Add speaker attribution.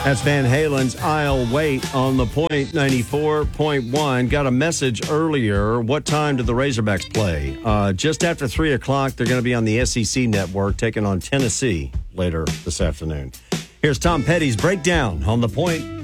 Speaker 1: That's Van Halen's I'll Wait on the Point 94.1. Got a message earlier. What time do the Razorbacks play? Just after 3 o'clock, they're going to be on the SEC network taking on Tennessee later this afternoon. Here's Tom Petty's Breakdown on the Point